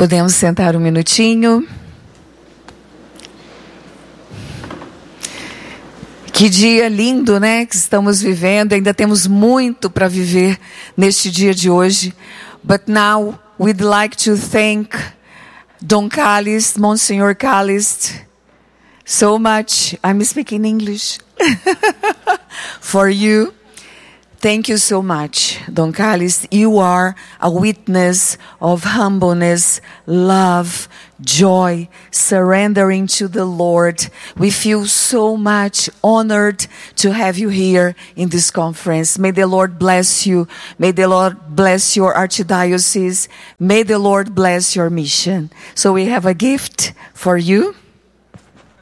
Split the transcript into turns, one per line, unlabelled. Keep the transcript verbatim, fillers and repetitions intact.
Podemos sentar um minutinho. Que dia lindo, né, que estamos vivendo. Ainda temos muito para viver neste dia de hoje. But now we'd like to thank Don Calist, Monsignor Calist, so much. I'm speaking English. For you. Thank you so much, Don Calist. You are a witness of humbleness, love, joy, surrendering to the Lord. We feel so much honored to have you here in this conference. May the Lord bless you. May the Lord bless your archdiocese. May the Lord bless your mission. So we have a gift for you.